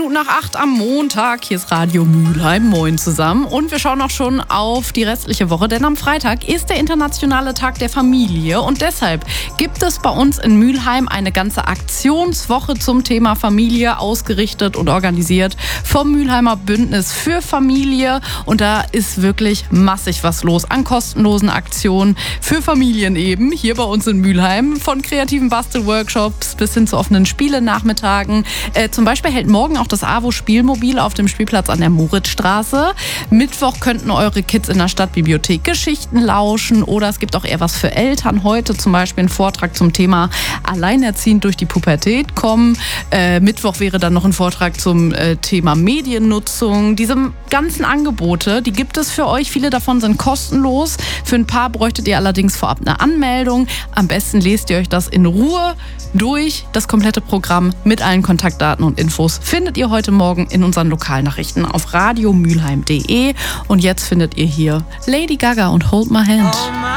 Minuten nach 8 am Montag. Hier ist Radio Mülheim. Moin zusammen. Und wir schauen auch schon auf die restliche Woche, denn am Freitag ist der internationale Tag der Familie. Und deshalb gibt es bei uns in Mülheim eine ganze Aktionswoche zum Thema Familie, ausgerichtet und organisiert vom Mülheimer Bündnis für Familie. Und da ist wirklich massig was los an kostenlosen Aktionen für Familien eben. Hier bei uns in Mülheim. Von kreativen Bastelworkshops bis hin zu offenen Spielenachmittagen. Zum Beispiel hält morgen auch das AWO-Spielmobil auf dem Spielplatz an der Moritzstraße. Mittwoch könnten eure Kids in der Stadtbibliothek Geschichten lauschen oder es gibt auch eher was für Eltern. Heute zum Beispiel ein Vortrag zum Thema Alleinerziehend durch die Pubertät kommen. Mittwoch wäre dann noch ein Vortrag zum Thema Mediennutzung. Diese ganzen Angebote, die gibt es für euch. Viele davon sind kostenlos. Für ein paar bräuchtet ihr allerdings vorab eine Anmeldung. Am besten lest ihr euch das in Ruhe durch. Das komplette Programm mit allen Kontaktdaten und Infos findet ihr heute Morgen in unseren Lokalnachrichten auf radiomülheim.de. Und jetzt findet ihr hier Lady Gaga und Hold My Hand.